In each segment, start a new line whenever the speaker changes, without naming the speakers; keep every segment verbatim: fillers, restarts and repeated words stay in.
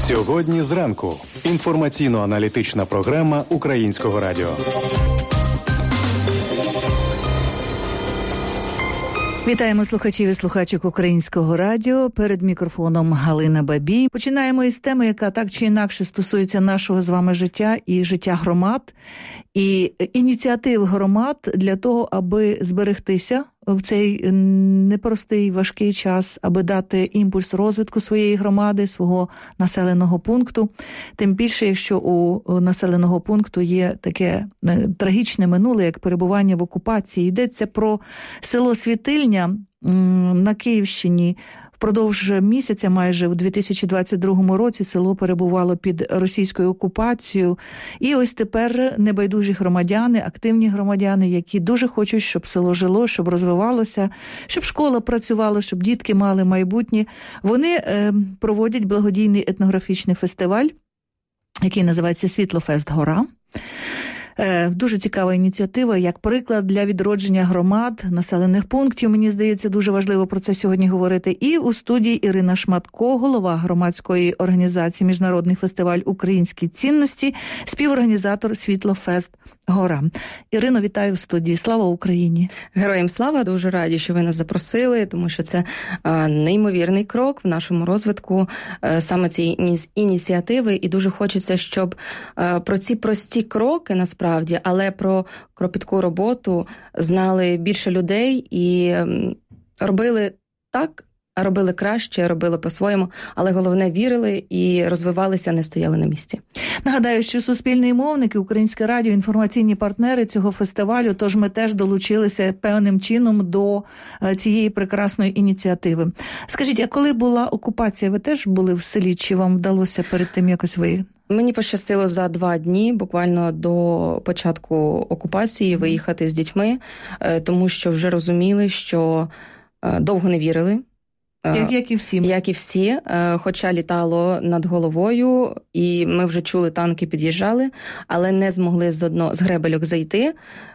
Сьогодні зранку. Інформаційно-аналітична програма Українського радіо.
Вітаємо слухачів і слухачок Українського радіо. Перед мікрофоном Галина Бабій. Починаємо із теми, яка так чи інакше стосується нашого з вами життя і життя громад. І ініціатив громад для того, аби зберегтися в цей непростий, важкий час, аби дати імпульс розвитку своєї громади, свого населеного пункту. Тим більше, якщо у населеного пункту є таке трагічне минуле, як перебування в окупації. Йдеться про село Світильня на Київщині. Впродовж місяця майже у дві тисячі двадцять другому році село перебувало під російською окупацією. І ось тепер небайдужі громадяни, активні громадяни, які дуже хочуть, щоб село жило, щоб розвивалося, щоб школа працювала, щоб дітки мали майбутнє. Вони е, проводять благодійний етнографічний фестиваль, який називається «Світлофест Гора». Дуже цікава ініціатива, як приклад для відродження громад, населених пунктів. Мені здається, дуже важливо про це сьогодні говорити. І у студії Ірина Шматко, голова громадської організації «Міжнародний фестиваль Українські цінності», співорганізатор «Світлофест Гора». Ірино, вітаю в студії. Слава Україні!
Героям слава! Дуже раді, що ви нас запросили, тому що це а, неймовірний крок в нашому розвитку а, саме цієї ініціативи. І дуже хочеться, щоб а, про ці прості кроки, насправді, але про кропітку роботу знали більше людей і м, робили так, робили краще, робили по-своєму, але головне вірили і розвивалися, не стояли на місці.
Нагадаю, що суспільний мовник і Українське радіо – інформаційні партнери цього фестивалю, тож ми теж долучилися певним чином до цієї прекрасної ініціативи. Скажіть, а коли була окупація, ви теж були в селі, чи вам вдалося перед тим якось виїхати?
Мені пощастило за два дні, буквально до початку окупації, виїхати з дітьми, тому що вже розуміли, що довго не вірили.
Як, як і всі.
Як і всі, хоча літало над головою, і ми вже чули, танки під'їжджали, але не змогли з одного з гребельок зайти,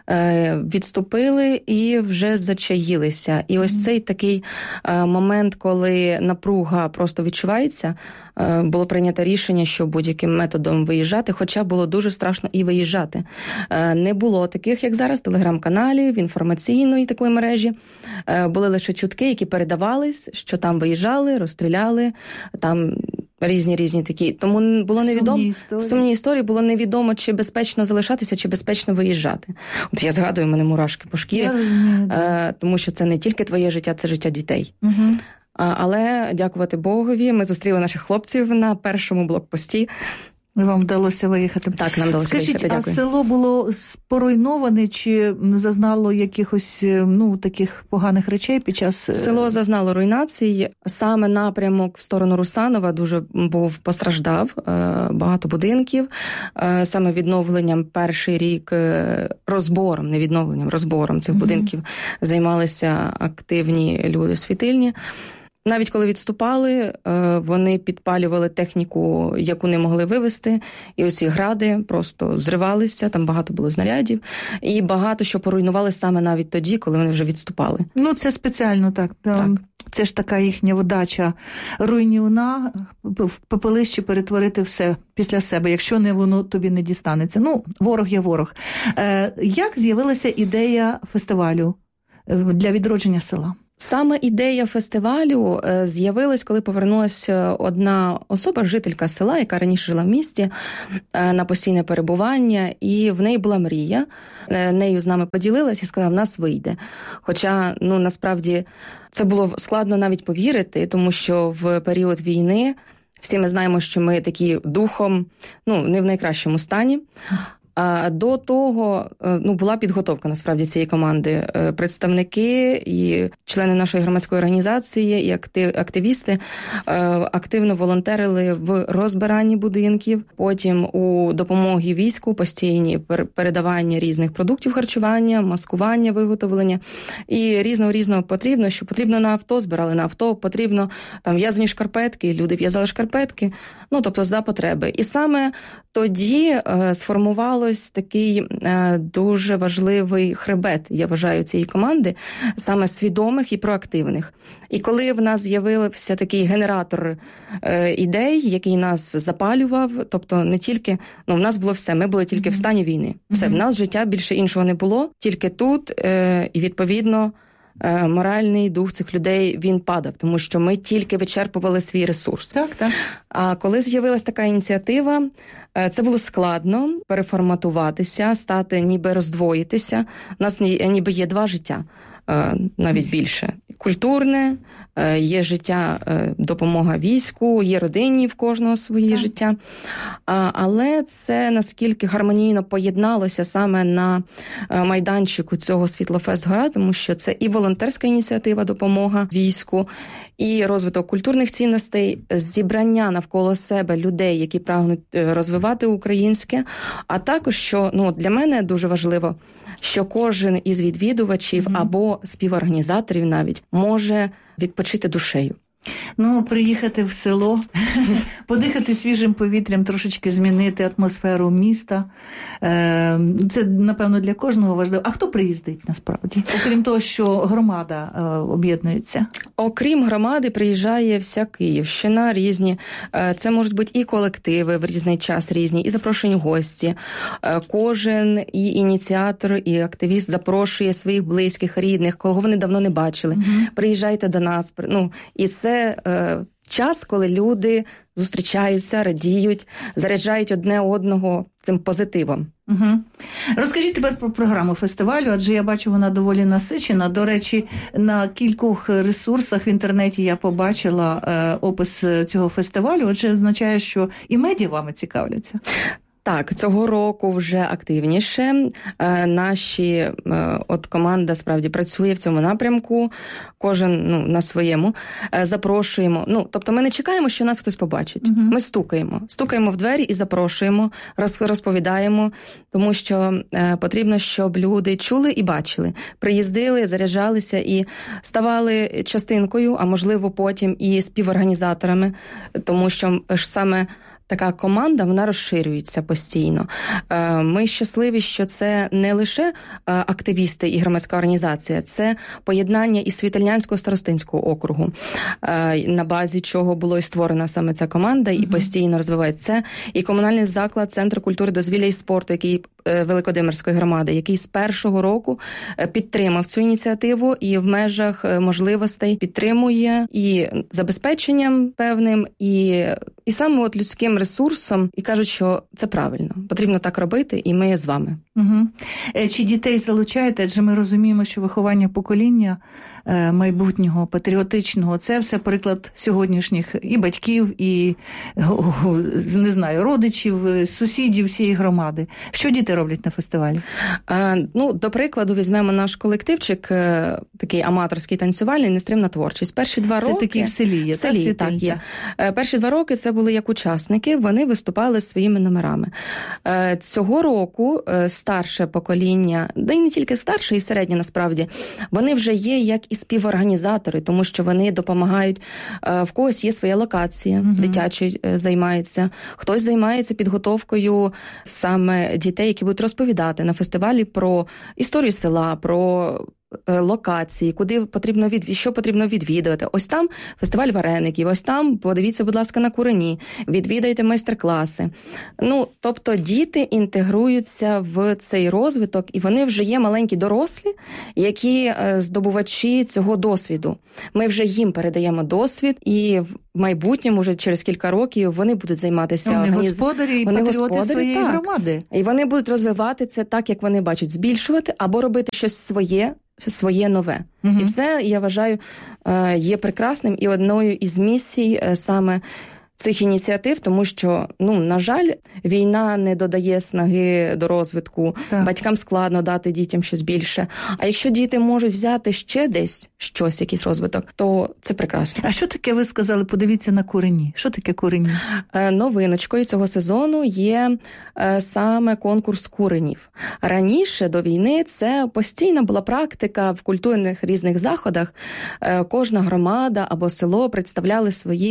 відступили і вже зачаїлися. І ось цей такий момент, коли напруга просто відчувається, було прийнято рішення, що будь-яким методом виїжджати, хоча було дуже страшно і виїжджати. Не було таких, як зараз, телеграм-каналів, інформаційної такої мережі. Були лише чутки, які передавались, що там виїжджали, розстріляли, там різні-різні такі. Тому було невідомо. Сумні історії. Сумні історії, було невідомо, чи безпечно залишатися, чи безпечно виїжджати. От я згадую, в мене мурашки по шкірі, е, тому що це не тільки твоє життя, це життя дітей. Угу. Але, дякувати Богові, ми зустріли наших хлопців на першому блокпості.
Вам вдалося виїхати?
Так, нам вдалося
Скажіть,
виїхати, дякую.
А село було поруйноване чи зазнало якихось, ну, таких поганих речей під час...
Село зазнало руйнацій. Саме напрямок в сторону Русанова дуже був постраждав. Багато будинків. Саме відновленням перший рік, розбором, не відновленням, розбором цих mm-hmm. будинків займалися активні люди Світильні. Навіть коли відступали, вони підпалювали техніку, яку не могли вивезти, і оці гради просто зривалися, там багато було знарядів, і багато що поруйнували саме навіть тоді, коли вони вже відступали.
Ну, це спеціально так.
Так.
Це ж така їхня вдача руйнівна, в пепелище перетворити все після себе, якщо не воно тобі не дістанеться. Ну, ворог є ворог. Як з'явилася ідея фестивалю для відродження села?
Саме ідея фестивалю з'явилась, коли повернулася одна особа, жителька села, яка раніше жила в місті, на постійне перебування, і в неї була мрія. Нею з нами поділилась і сказала, в нас вийде. Хоча, ну, насправді, це було складно навіть повірити, тому що в період війни всі ми знаємо, що ми такі духом, ну, не в найкращому стані. А до того, ну, була підготовка, насправді, цієї команди. Представники і члени нашої громадської організації, і активісти активно волонтерили в розбиранні будинків, потім у допомогі війську, постійні передавання різних продуктів харчування, маскування, виготовлення. І різного-різного потрібно, що потрібно на авто, збирали на авто, потрібно там в'язані шкарпетки, люди в'язали шкарпетки, ну, тобто за потреби. І саме тоді сформували з'явилось такий е, дуже важливий хребет, я вважаю, цієї команди, саме свідомих і проактивних. І коли в нас з'явився такий генератор е, ідей, який нас запалював, тобто не тільки, ну, в нас було все, ми були тільки mm-hmm. в стані війни. Все, mm-hmm. в нас життя більше іншого не було, тільки тут, е, і відповідно, е, моральний дух цих людей, він падав, тому що ми тільки вичерпували свій ресурс.
Так, так.
А коли з'явилась така ініціатива, е, це було складно переформатуватися, стати, ніби роздвоїтися. У нас ніби є два життя. Навіть більше. Культурне, є життя, допомога війську, є родинні в кожного своє так. життя. Але це наскільки гармонійно поєдналося саме на майданчику цього Світлофест-Гора, тому що це і волонтерська ініціатива допомога війську, і розвиток культурних цінностей, зібрання навколо себе людей, які прагнуть розвивати українське, а також, що ну, для мене дуже важливо, що кожен із відвідувачів mm-hmm. або співорганізаторів навіть може відпочити душею.
Ну, приїхати в село, подихати свіжим повітрям, трошечки змінити атмосферу міста. Це, напевно, для кожного важливо. А хто приїздить, насправді? Окрім того, що громада об'єднується? Окрім громади, приїжджає вся Київщина, різні. Це можуть бути і колективи в різний час різні, і запрошені гості. Кожен і ініціатор, і активіст запрошує своїх близьких, рідних, кого вони давно не бачили. Mm-hmm. Приїжджайте до нас. Ну, і це Це час, коли люди зустрічаються, радіють, заряджають одне одного цим позитивом. Угу. Розкажіть тепер про програму фестивалю, адже я бачу, вона доволі насичена. До речі, на кількох ресурсах в інтернеті я побачила е, опис цього фестивалю, отже, означає, що і медіа вами цікавляться. Так, цього року вже активніше. Е, наші, е, от команда справді працює в цьому напрямку, кожен ну, на своєму. Е, запрошуємо, ну, тобто ми не чекаємо, що нас хтось побачить. Uh-huh. Ми стукаємо. Стукаємо в двері і запрошуємо, роз, розповідаємо, тому що е, потрібно, щоб люди чули і бачили, приїздили, заряджалися і ставали частинкою, а можливо потім і співорганізаторами, тому що ж саме така команда, вона розширюється постійно. Ми щасливі, що це не лише активісти і громадська організація, це поєднання із Світельнянського старостинського округу, на базі чого було і створена саме ця команда, і mm-hmm. постійно розвивається. Це і комунальний заклад Центр культури, дозвілля і спорту, який Великодимирської громади, який з першого року підтримав цю ініціативу і в межах можливостей підтримує і забезпеченням певним, і, і саме от людським ресурсом, і кажуть, що це правильно, потрібно так робити, і ми з вами. Угу. Чи дітей залучаєте? Адже ми розуміємо, що виховання покоління майбутнього, патріотичного, це все приклад сьогоднішніх і батьків, і, не знаю, родичів, сусідів всієї громади. Що діти роблять на фестивалі? А, ну, до прикладу, візьмемо наш колективчик, такий аматорський танцювальний, нестримна творчість. Перші два це роки... Це такий в селі є, в селі, так? так є. Перші два роки це були як учасники, вони виступали з своїми номерами. Цього року старше покоління, да й не тільки старше, і середнє насправді, вони вже є як і співорганізатори, тому що вони допомагають, в когось є своя локація, mm-hmm. дитячий займається, хтось займається підготовкою саме дітей, які будуть розповідати на фестивалі про історію села, про локації, куди потрібно від... що потрібно відвідувати. Ось там фестиваль вареників, ось там подивіться, будь ласка, на Курені, відвідайте майстер-класи. Ну, тобто діти інтегруються в цей розвиток, і вони вже є маленькі дорослі, які здобувачі цього досвіду. Ми вже їм передаємо досвід, і в майбутньому, вже через кілька років, вони будуть займатися... Вони організ... господарі і вони патріоти господарі, своєї так. громади. І вони будуть розвивати це так, як вони бачать, збільшувати або робити щось своє, своє нове. Угу. І це, я вважаю, є прекрасним і одною із місій саме цих ініціатив, тому що, ну, на жаль, війна не додає снаги до розвитку, так. Батькам складно дати дітям щось більше. А якщо діти можуть взяти ще десь щось, якийсь розвиток, то це прекрасно. А що таке, ви сказали, подивіться на Курені? Що таке Курені? Новиночкою цього сезону є саме конкурс куренів. Раніше, до війни, це постійна була практика в культурних різних заходах. Кожна громада або село представляли свої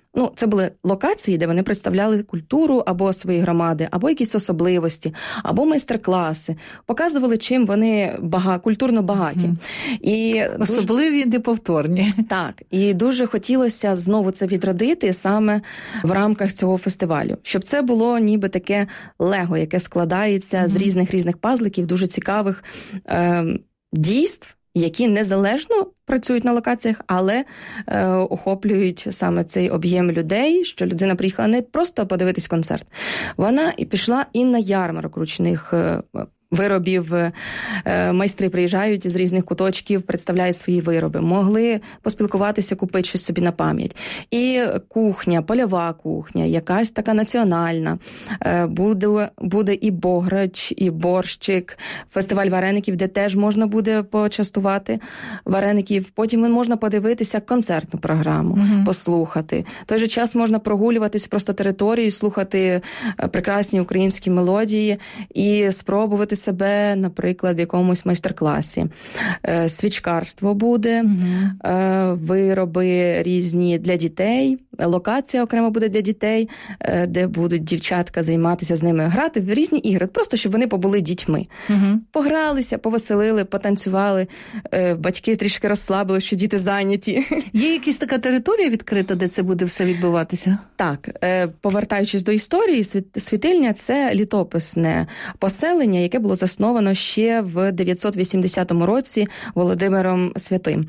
Ну, це були локації, де вони представляли культуру або свої громади, або якісь особливості, або майстер-класи. Показували, чим вони бага, культурно багаті. Mm. І
особливі, дуже... неповторні.
Так. І дуже хотілося знову це відродити саме в рамках цього фестивалю. Щоб це було ніби таке лего, яке складається mm. з різних-різних пазликів, дуже цікавих е- дійств, які незалежно працюють на локаціях, але е, охоплюють саме цей об'єм людей, що людина приїхала не просто подивитись концерт. Вона і пішла і на ярмарок ручних е, виробів. Майстри приїжджають з різних куточків, представляють свої вироби. Могли поспілкуватися, купити щось собі на пам'ять. І кухня, польова кухня, якась така національна. Буде, буде і бограч, і борщик, фестиваль вареників, де теж можна буде почастувати вареників. Потім можна подивитися концертну програму, угу. послухати. В той же час можна прогулюватись просто територією, слухати прекрасні українські мелодії і спробувати себе, наприклад, в якомусь майстер-класі. Свічкарство буде, угу. вироби різні для дітей, локація окремо буде для дітей, де будуть дівчатка займатися з ними, грати в різні ігри, просто щоб вони побули дітьми. Угу. Погралися, повеселили, потанцювали, батьки трішки розслабили, що діти зайняті.
Є якась така територія відкрита, де це буде все відбуватися?
Так. Повертаючись до історії, світильня – це літописне поселення, яке було засновано ще в дев'ятсот вісімдесятому році Володимиром Святим.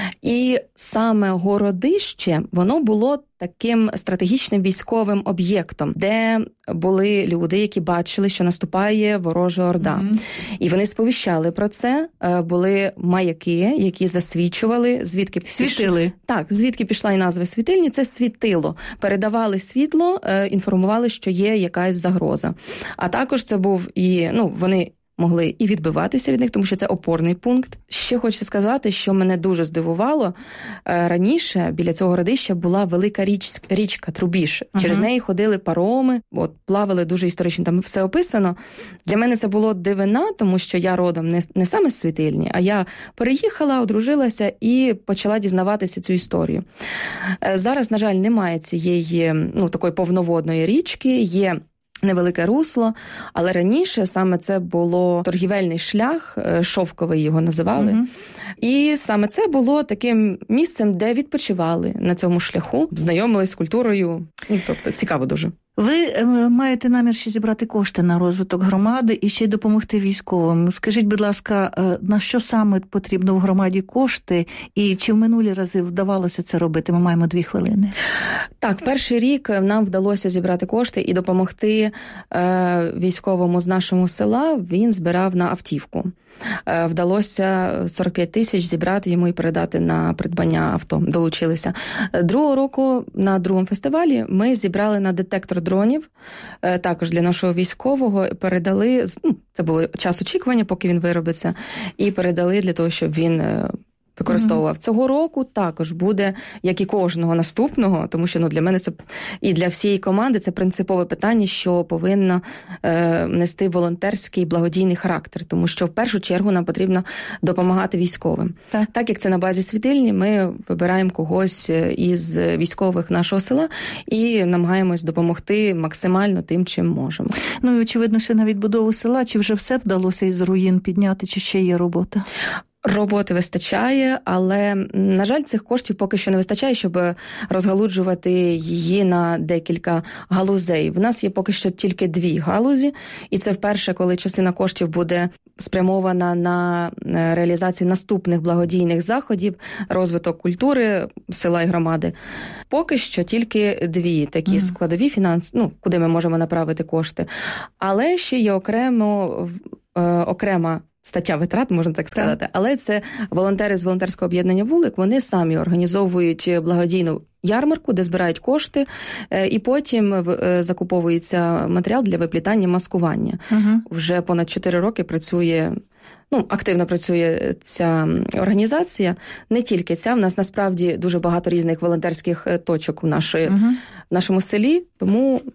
І саме городище, воно було таким стратегічним військовим об'єктом, де були люди, які бачили, що наступає ворожа орда. Mm-hmm. І вони сповіщали про це. Були маяки, які засвічували, звідки
світили.
Піш... Так, звідки пішла і назва світильні, це світило. Передавали світло, інформували, що є якась загроза. А також це був і, ну, вони могли і відбиватися від них, тому що це опорний пункт. Ще хочу сказати, що мене дуже здивувало. Раніше біля цього городища була велика річ, річка Трубіж. Uh-huh. Через неї ходили пароми, от, плавали дуже історично, там все описано. Для мене це було дивина, тому що я родом не, не саме з Світильні, а я переїхала, одружилася і почала дізнаватися цю історію. Зараз, на жаль, немає цієї, ну, такої повноводної річки, є невелике русло, але раніше саме це було торгівельний шлях, шовковий його називали. Uh-huh. І саме це було таким місцем, де відпочивали на цьому шляху, знайомились з культурою. І, тобто цікаво дуже.
Ви маєте намір ще зібрати кошти на розвиток громади і ще й допомогти військовим. Скажіть, будь ласка, на що саме потрібно в громаді кошти і чи в минулі рази вдавалося це робити? Ми маємо дві хвилини.
Так, перший рік нам вдалося зібрати кошти і допомогти е, військовому з нашого села. Він збирав на автівку. Вдалося сорок п'ять тисяч зібрати йому і передати на придбання авто. Долучилися. Другого року на другому фестивалі ми зібрали на детектор дронів, також для нашого військового, передали, ну, це було час очікування, поки він виробиться, і передали для того, щоб він використовував. Mm-hmm. Цього року також буде, як і кожного наступного, тому що, ну, для мене це і для всієї команди це принципове питання, що повинно е, нести волонтерський благодійний характер, тому що в першу чергу нам потрібно допомагати військовим. Так, так як це на базі Світильні, ми вибираємо когось із військових нашого села і намагаємось допомогти максимально тим, чим можемо.
Ну і очевидно, що на відбудову села, чи вже все вдалося із руїн підняти, чи ще є робота?
Роботи вистачає, але, на жаль, цих коштів поки що не вистачає, щоб розгалуджувати її на декілька галузей. В нас є поки що тільки дві галузі, і це вперше, коли частина коштів буде спрямована на реалізацію наступних благодійних заходів, розвиток культури села і громади. Поки що тільки дві такі mm. складові фінанси, ну, куди ми можемо направити кошти. Але ще є окремо, окрема стаття витрат, можна так сказати. Так. Але це волонтери з волонтерського об'єднання «Вулик», вони самі організовують благодійну ярмарку, де збирають кошти, і потім закуповується матеріал для виплітання маскування. Угу. Вже понад чотири роки працює, ну, активно працює ця організація. Не тільки ця, в нас насправді дуже багато різних волонтерських точок у нашій, угу. в нашому селі, тому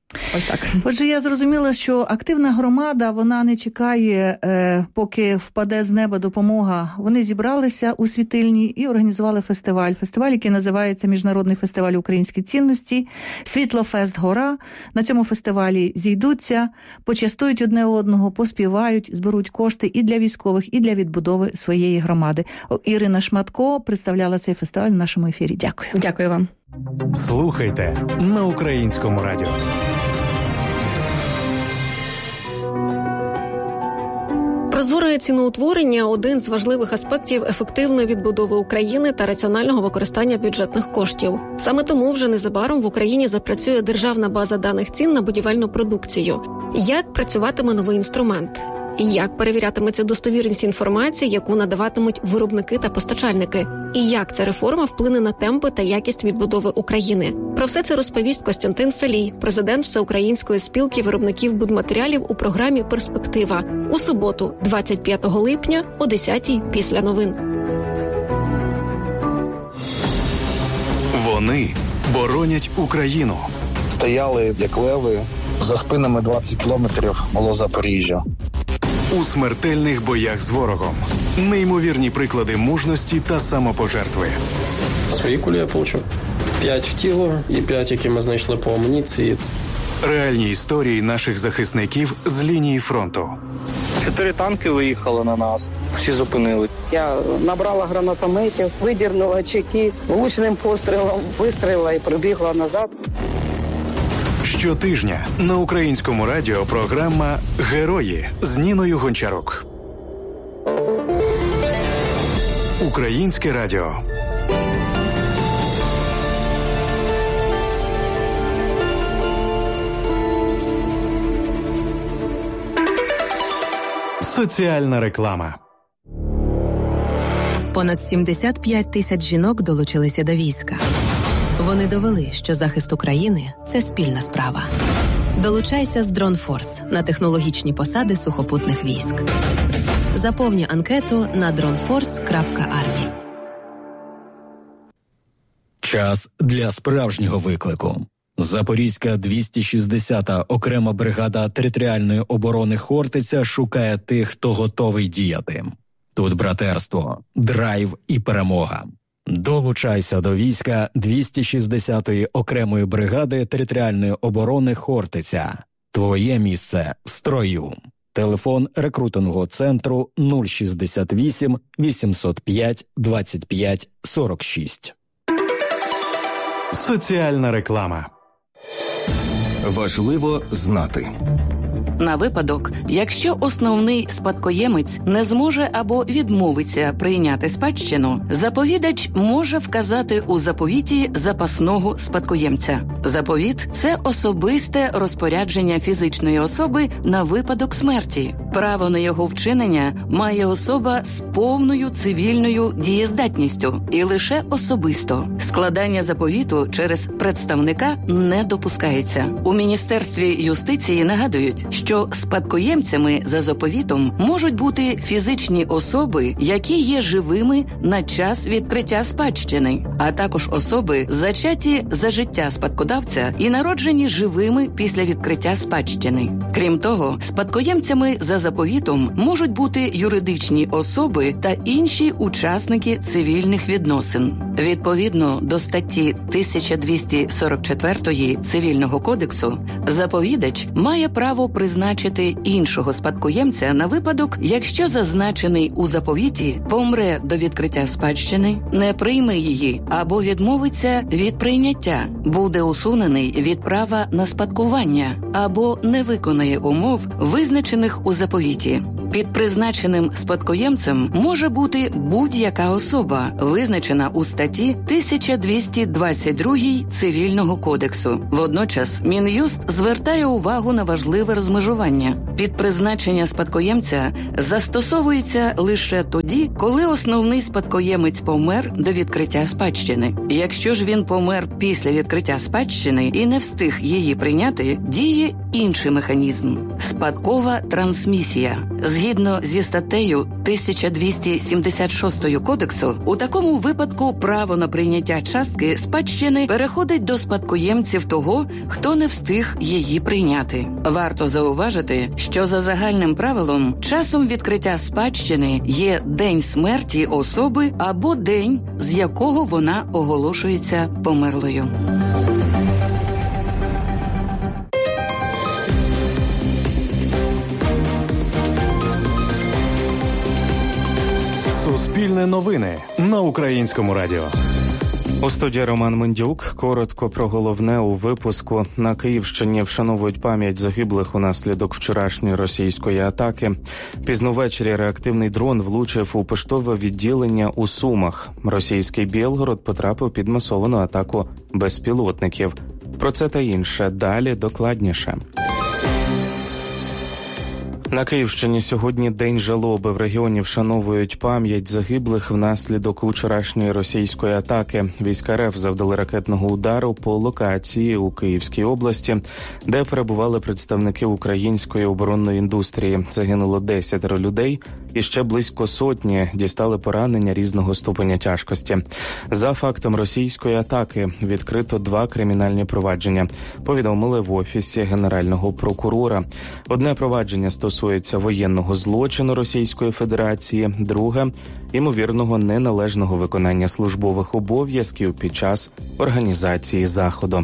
Ось так.
Отже, я зрозуміла, що активна громада, вона не чекає, е, поки впаде з неба допомога. Вони зібралися у світильні і організували фестиваль. Фестиваль, який називається Міжнародний фестиваль українські цінності, Світлофест Гора. На цьому фестивалі зійдуться, почастують одне одного, поспівають, зберуть кошти і для військових, і для відбудови своєї громади. Ірина Шматко представляла цей фестиваль в нашому ефірі. Дякую.
Дякую вам.
Слухайте на Українському радіо.
Прозоре ціноутворення – один з важливих аспектів ефективної відбудови України та раціонального використання бюджетних коштів. Саме тому вже незабаром в Україні запрацює державна база даних цін на будівельну продукцію. Як працюватиме новий інструмент? Як перевірятиметься достовірність інформації, яку надаватимуть виробники та постачальники? І як ця реформа вплине на темпи та якість відбудови України? Про все це розповість Костянтин Салій, президент Всеукраїнської спілки виробників будматеріалів у програмі «Перспектива» у суботу, двадцять п'ятого липня о десятій після новин.
Вони боронять Україну.
Стояли, як леви, за спинами двадцять кілометрів було Запоріжжя.
У смертельних боях з ворогом. Неймовірні приклади мужності та самопожертви.
Свої кулі я отримав. П'ять в тіло і п'ять, які ми знайшли по амуніції.
Реальні історії наших захисників з лінії фронту.
Чотири танки виїхали на нас, всі зупинили.
Я набрала гранатометів, видірнула чеки, влучним пострілом вистрілила і прибігла назад.
Щотижня на Українському радіо програма «Герої» з Ніною Гончарук. Українське радіо. Соціальна реклама.
Понад сімдесят п'ять тисяч жінок долучилися до війська. Вони довели, що захист України – це спільна справа. Долучайся з Дронфорс на технологічні посади сухопутних військ. Заповні анкету на дронфорс крапка армі.
Час для справжнього виклику. Запорізька двісті шістдесята окрема бригада територіальної оборони «Хортиця» шукає тих, хто готовий діяти. Тут братерство, драйв і перемога. Долучайся до війська двісті шістдесятої окремої бригади територіальної оборони «Хортиця». Твоє місце в строю. Телефон рекрутингового центру нуль шістдесят вісім вісімсот п'ять двадцять п'ять сорок шість.
Соціальна реклама.
Важливо знати.
На випадок, якщо основний спадкоємець не зможе або відмовиться прийняти спадщину, заповідач може вказати у заповіті запасного спадкоємця. Заповіт – це особисте розпорядження фізичної особи на випадок смерті. Право на його вчинення має особа з повною цивільною дієздатністю і лише особисто. Складання заповіту через представника не допускається. У Міністерстві юстиції нагадують, що спадкоємцями за заповітом можуть бути фізичні особи, які є живими на час відкриття спадщини, а також особи, зачаті за життя спадкодавця і народжені живими після відкриття спадщини. Крім того, спадкоємцями за заповітом можуть бути юридичні особи та інші учасники цивільних відносин. Відповідно до статті тисяча двісті сорок чотири Цивільного кодексу, заповідач має право призначити іншого спадкоємця на випадок, якщо зазначений у заповіті помре до відкриття спадщини, не прийме її або відмовиться від прийняття, буде усунений від права на спадкування або не виконає умов, визначених у заповіті. Під призначеним спадкоємцем може бути будь-яка особа, визначена у статті тисяча двісті двадцять два Цивільного кодексу. Водночас Мін'юст звертає увагу на важливе розмежування. Під призначення спадкоємця застосовується лише тоді, коли основний спадкоємець помер до відкриття спадщини. Якщо ж він помер після відкриття спадщини і не встиг її прийняти, діє інший механізм – спадкова трансмісія. Згідно Згідно зі статтею тисяча двісті сімдесят шість Кодексу, у такому випадку право на прийняття частки спадщини переходить до спадкоємців того, хто не встиг її прийняти. Варто зауважити, що за загальним правилом часом відкриття спадщини є день смерті особи або день, з якого вона оголошується померлою.
Суспільне новини на Українському радіо.
У студії Роман Мендюк. Коротко про головне у випуску. На Київщині вшановують пам'ять загиблих унаслідок вчорашньої російської атаки. Пізно ввечері реактивний дрон влучив у поштове відділення у Сумах. Російський Білгород потрапив під масовану атаку безпілотників. Про це та інше далі докладніше. На Київщині сьогодні День жалоби. В регіоні вшановують пам'ять загиблих внаслідок вчорашньої російської атаки. Війська РФ завдали ракетного удару по локації у Київській області, де перебували представники української оборонної індустрії. Загинуло десятеро людей і ще близько сотні дістали поранення різного ступеня тяжкості. За фактом російської атаки відкрито два кримінальні провадження, повідомили в Офісі Генерального прокурора. Одне провадження стосується воєнного злочину Російської Федерації, друге – ймовірного неналежного виконання службових обов'язків під час організації заходу.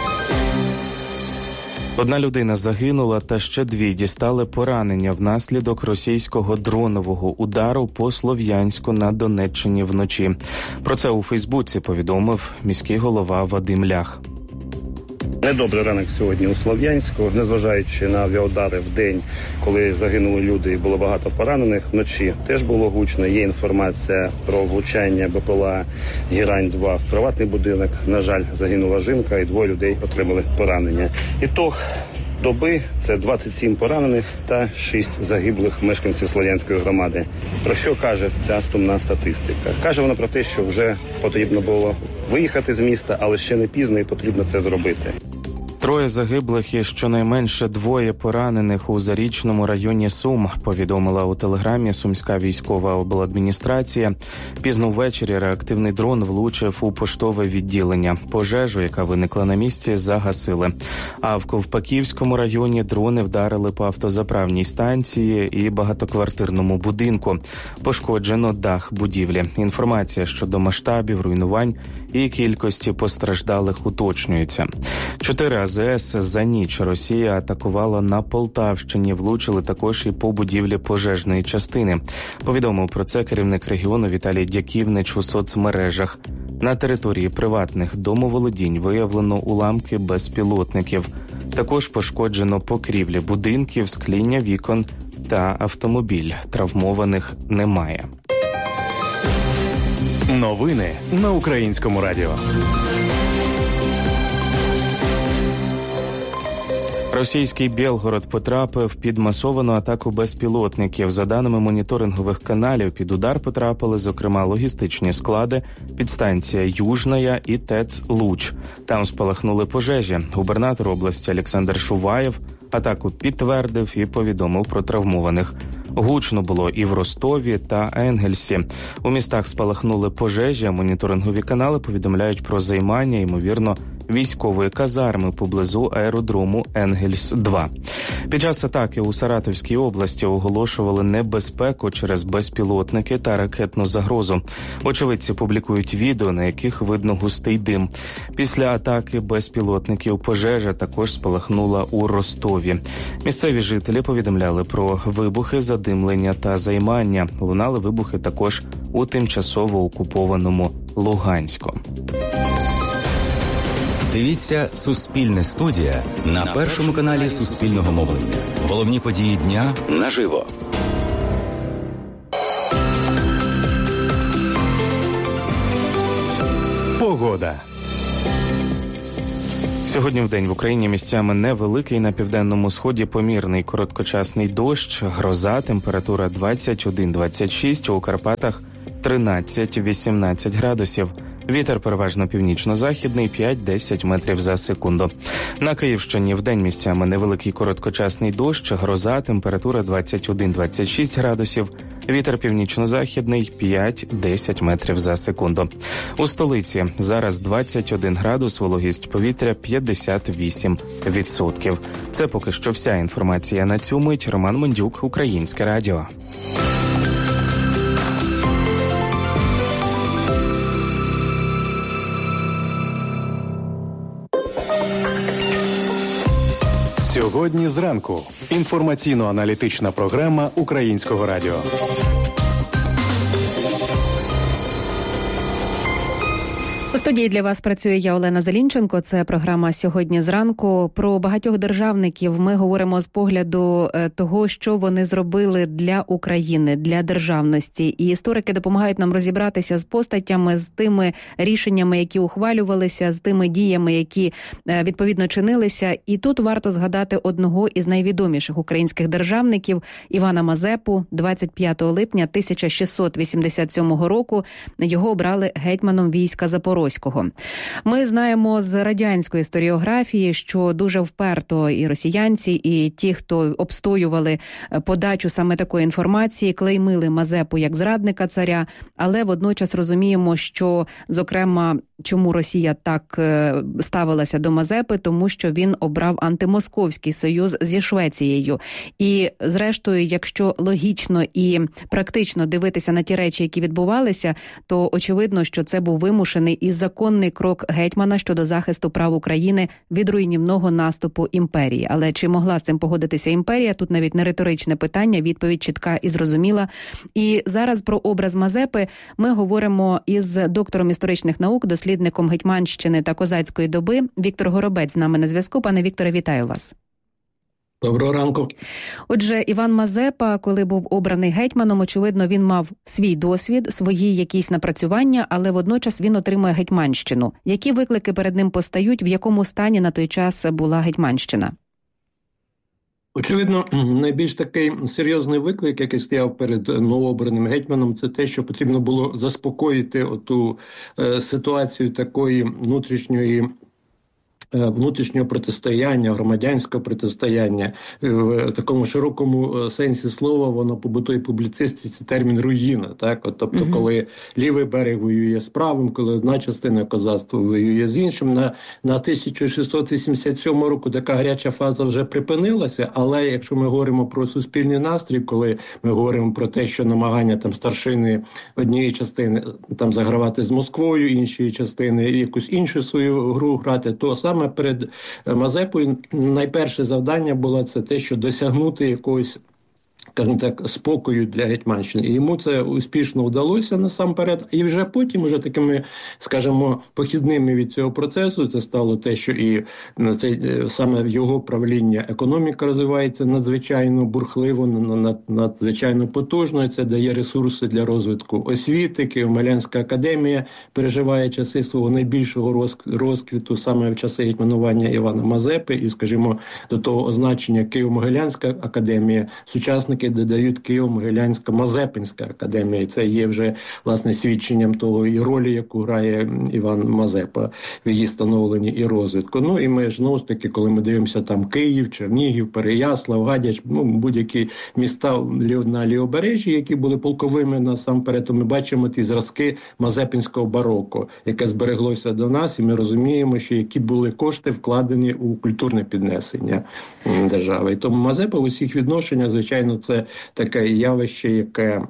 Одна людина загинула та ще дві дістали поранення внаслідок російського дронового удару по Слов'янську на Донеччині вночі. Про це у Фейсбуці повідомив міський голова Вадим Лях.
Недобрий ранок сьогодні у Слов'янську, незважаючи на авіаудари в день, коли загинули люди і було багато поранених, вночі теж було гучно. Є інформація про влучання БПЛА Герань два в приватний будинок. На жаль, загинула жінка і двоє людей отримали поранення. Ітог доби – це двадцять сім поранених та шість загиблих мешканців Слов'янської громади. Про що каже ця сумна статистика? Каже вона про те, що вже потрібно було виїхати з міста, але ще не пізно і потрібно це зробити.
Троє загиблих і щонайменше двоє поранених у Зарічному районі Сум, повідомила у телеграмі Сумська військова обладміністрація. Пізно ввечері реактивний дрон влучив у поштове відділення. Пожежу, яка виникла на місці, загасили. А в Ковпаківському районі дрони вдарили по автозаправній станції і багатоквартирному будинку. Пошкоджено дах будівлі. Інформація щодо масштабів руйнувань і кількості постраждалих уточнюється. Чотири АЗС за ніч Росія атакувала на Полтавщині, влучили також і по будівлі пожежної частини. Повідомив про це керівник регіону Віталій Дяківнич у соцмережах. На території приватних домоволодінь виявлено уламки безпілотників. Також пошкоджено покрівлі будинків, скління вікон та автомобіль. Травмованих немає.
Новини на Українському радіо.
Російський Білгород потрапив під масовану атаку безпілотників. За даними моніторингових каналів, під удар потрапили, зокрема, логістичні склади, підстанція Южная і ТЕЦ Луч. Там спалахнули пожежі. Губернатор області Олександр Шуваєв атаку підтвердив і повідомив про травмованих. Гучно було і в Ростові та Енгельсі. У містах спалахнули пожежі, а моніторингові канали повідомляють про займання, ймовірно, військової казарми поблизу аеродрому Енгельс два. Під час атаки у Саратовській області оголошували небезпеку через безпілотники та ракетну загрозу. Очевидці публікують відео, на яких видно густий дим. Після атаки безпілотників пожежа також спалахнула у Ростові. Місцеві жителі повідомляли про вибухи, задимлення та займання. Лунали вибухи також у тимчасово окупованому Луганську.
Дивіться «Суспільне студія» на першому каналі Суспільного мовлення. Головні події дня наживо.
Погода.
Сьогодні вдень в Україні місцями невеликий, на південному сході помірний короткочасний дощ, гроза, температура двадцять один - двадцять шість, у Карпатах тринадцять - вісімнадцять градусів. Вітер переважно північно-західний п'ять-десять метрів за секунду. На Київщині вдень місцями невеликий короткочасний дощ, гроза, температура двадцять один - двадцять шість градусів. Вітер північно-західний п'ять-десять метрів за секунду. У столиці зараз двадцять один градус, вологість повітря п'ятдесят вісім відсотків. Це поки що вся інформація на цю мить. Роман Мондюк, Українське радіо.
Сьогодні зранку. Інформаційно-аналітична програма Українського радіо.
У студії для вас працює я, Олена Залінченко. Це програма «Сьогодні зранку». Про багатьох державників ми говоримо з погляду того, що вони зробили для України, для державності. І історики допомагають нам розібратися з постатями, з тими рішеннями, які ухвалювалися, з тими діями, які відповідно чинилися. І тут варто згадати одного із найвідоміших українських державників Івана Мазепу. двадцять п'ятого липня тисяча шістсот вісімдесят сьомого року його обрали гетьманом війська Запорозького. Ми знаємо з радянської історіографії, що дуже вперто і росіянці, і ті, хто обстоювали подачу саме такої інформації, клеймили Мазепу як зрадника царя, але водночас розуміємо, що, зокрема, чому Росія так ставилася до Мазепи, тому що він обрав антимосковський союз зі Швецією. І, зрештою, якщо логічно і практично дивитися на ті речі, які відбувалися, то очевидно, що це був вимушений і законний крок гетьмана щодо захисту прав України від руйнівного наступу імперії. Але чи могла з цим погодитися імперія? Тут навіть не риторичне питання, відповідь чітка і зрозуміла. І зараз про образ Мазепи ми говоримо із доктором історичних наук, дослідником Гетьманщини та козацької доби. Віктор Горобець з нами на зв'язку. Пане Вікторе, вітаю вас.
Доброго ранку.
Отже, Іван Мазепа, коли був обраний гетьманом, очевидно, він мав свій досвід, свої якісь напрацювання, але водночас він отримує Гетьманщину. Які виклики перед ним постають, в якому стані на той час була Гетьманщина?
Очевидно, найбільш такий серйозний виклик, який стояв перед новообраним гетьманом, це те, що потрібно було заспокоїти оту е, ситуацію такої внутрішньої внутрішнього протистояння, громадянського протистояння. В такому широкому сенсі слова воно побутує публіцистиці термін «руїна». Так? От, тобто, mm-hmm. коли лівий берег воює з правим, коли одна частина козацтва воює з іншим. На, на тисяча шістсот вісімдесят сьомому року така гаряча фаза вже припинилася, але якщо ми говоримо про суспільний настрій, коли ми говоримо про те, що намагання там старшини однієї частини там загравати з Москвою, іншої частини якусь іншу свою гру грати, то саме перед Мазепою найперше завдання було це те, що досягнути якогось, скажімо так, спокою для Гетьманщини. І йому це успішно вдалося насамперед. І вже потім, уже такими, скажімо, похідними від цього процесу, це стало те, що і це, саме в його правління економіка розвивається надзвичайно бурхливо, надзвичайно потужно. Це дає ресурси для розвитку освіти. Києво-Могилянська академія переживає часи свого найбільшого розквіту саме в часи гетьманування Івана Мазепи. І, скажімо, до того означення Києво-Могилянська академія сучасники додають Києво-Могилянська Мазепинська академія. І це є вже, власне, свідченням того і ролі, яку грає Іван Мазепа в її становленні і розвитку. Ну і ми, знову ж таки, коли ми дивимося там Київ, Чернігів, Переяслав, Гадяч, ну, будь-які міста на лівобережжі, які були полковими насамперед, то ми бачимо ті зразки мазепинського бароко, яке збереглося до нас, і ми розуміємо, що які були кошти вкладені у культурне піднесення держави. І тому Мазепа в усіх відношеннях, звичайно, це таке явище, яке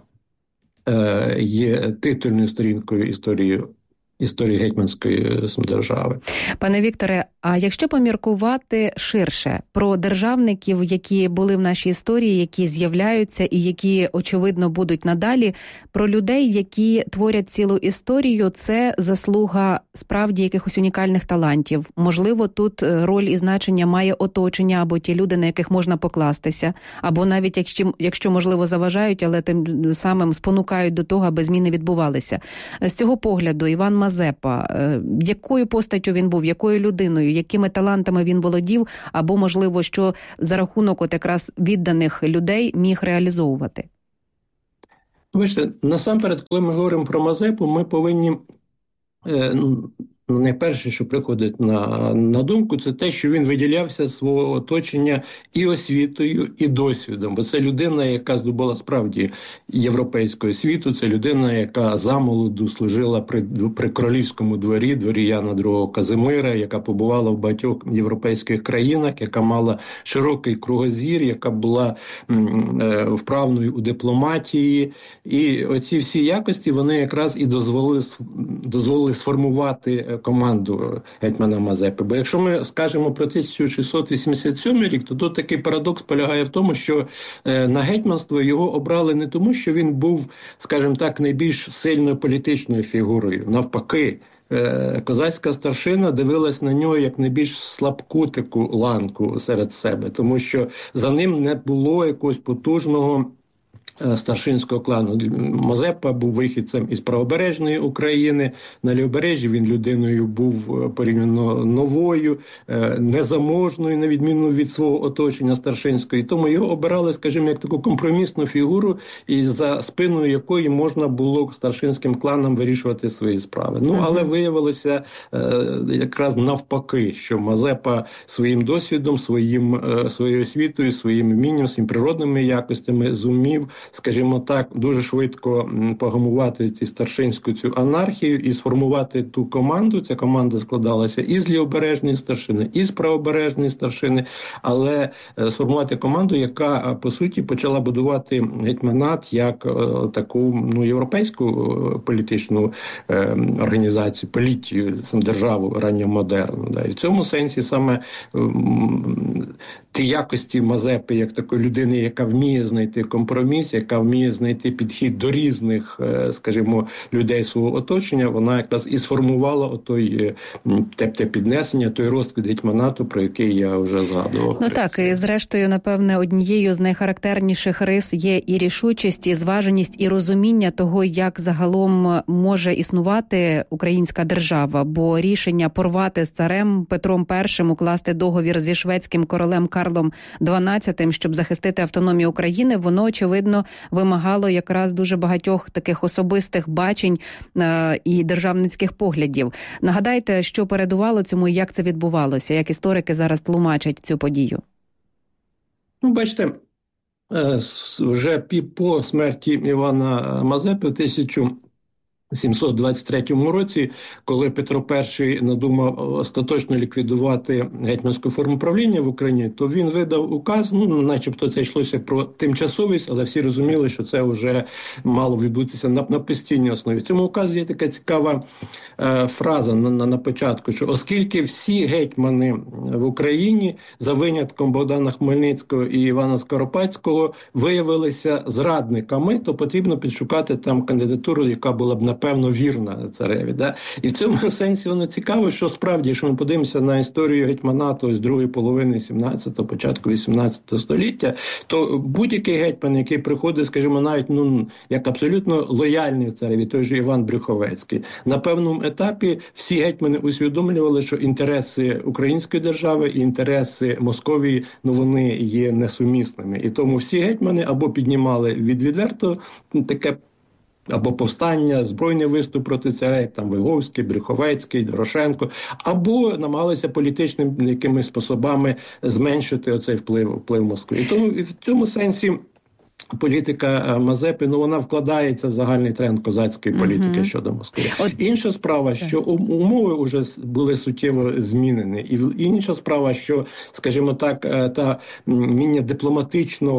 е, є титульною сторінкою історії, історії гетьманської держави.
Пане Вікторе, а якщо поміркувати ширше про державників, які були в нашій історії, які з'являються і які, очевидно, будуть надалі, про людей, які творять цілу історію, це заслуга справді якихось унікальних талантів. Можливо, тут роль і значення має оточення або ті люди, на яких можна покластися, або навіть, якщо, якщо можливо, заважають, але тим самим спонукають до того, аби зміни відбувалися. З цього погляду, Іван Мазепа, якою постаттю він був, якою людиною, якими талантами він володів, або, можливо, що за рахунок от якраз відданих людей міг реалізовувати?
Бачите, насамперед, коли ми говоримо про Мазепу, ми повинні ну, найперше, що приходить на, на думку, це те, що він виділявся свого оточення і освітою, і досвідом. Бо це людина, яка здобула справді європейську освіту, це людина, яка замолоду служила при, при королівському дворі, дворі Яна другого Казимира, яка побувала в багатьох європейських країнах, яка мала широкий кругозір, яка була м, е, вправною у дипломатії. І оці всі якості, вони якраз і дозволили, дозволили сформувати команду гетьмана Мазепи. Бо якщо ми скажемо про тисяча шістсот вісімдесят сьомий рік, то тут такий парадокс полягає в тому, що е, на гетьманство його обрали не тому, що він був, скажімо так, найбільш сильною політичною фігурою. Навпаки, е, козацька старшина дивилась на нього як найбільш слабку таку ланку серед себе, тому що за ним не було якогось потужного старшинського клану. Мазепа був вихідцем із правобережної України. На лівобережжі він людиною був порівняно новою, незаможною, на відміну від свого оточення старшинського. І тому його обирали, скажімо, як таку компромісну фігуру, і за спиною якої можна було старшинським кланам вирішувати свої справи. Ну, але виявилося якраз навпаки, що Мазепа своїм досвідом, своїм, своєю освітою, своїм вмінням, своїми природними якостями зумів, скажімо так, дуже швидко погамувати ці старшинську цю анархію і сформувати ту команду. Ця команда складалася із лівобережної старшини, із правобережної старшини, але сформувати команду, яка, по суті, почала будувати гетьманат як е, таку ну, європейську політичну е, організацію, політію, державу ранньомодерну. Да. І в цьому сенсі саме е, ті якості Мазепи, як такої людини, яка вміє знайти компроміс, яка вміє знайти підхід до різних, скажімо, людей свого оточення, вона якраз і сформувала отой те, те піднесення, той розквіт гетьманату, про який я вже згадував.
Ну так, і зрештою, напевне, однією з найхарактерніших рис є і рішучість, і зваженість, і розуміння того, як загалом може існувати українська держава, бо рішення порвати з царем Петром І, укласти договір зі шведським королем Карлом дванадцятим, щоб захистити автономію України, воно, очевидно, вимагало якраз дуже багатьох таких особистих бачень е- і державницьких поглядів. Нагадайте, що передувало цьому і як це відбувалося, як історики зараз тлумачать цю подію?
Ну, бачите, е- вже по смерті Івана Мазепи в тисяча сімсот двадцять третьому році, коли Петро І надумав остаточно ліквідувати гетьманську форму правління в Україні, то він видав указ, ну, начебто це йшлося про тимчасовість, але всі розуміли, що це вже мало відбутися на, на постійній основі. В цьому указі є така цікава е, фраза на, на, на початку, що оскільки всі гетьмани в Україні, за винятком Богдана Хмельницького і Івана Скоропадського, виявилися зрадниками, то потрібно підшукати там кандидатуру, яка була б на певно, вірна цареві. Да? І в цьому сенсі воно цікаво, що справді, якщо ми подивимося на історію гетьманату з другої половини сімнадцятого, початку вісімнадцятого століття, то будь-який гетьман, який приходить, скажімо, навіть ну, як абсолютно лояльний цареві, той же Іван Брюховецький, на певному етапі всі гетьмани усвідомлювали, що інтереси української держави і інтереси Московії, ну, вони є несумісними. І тому всі гетьмани або піднімали від відверто таке або повстання, збройний виступ проти царя, там Виговський, Брюховецький, Дорошенко, або намагалися політичними якимись способами зменшити оцей вплив, вплив Москви. І тому в цьому сенсі політика Мазепи, ну, вона вкладається в загальний тренд козацької політики uh-huh. щодо Москви. От... Інша справа, що умови вже були суттєво змінені. І інша справа, що, скажімо так, та вміння дипломатичного